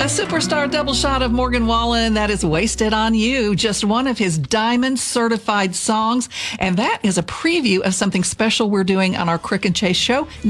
A superstar double shot of Morgan Wallen, that is Wasted on You, just one of his diamond certified songs. And that is a preview of something special we're doing on our Crick and Chase show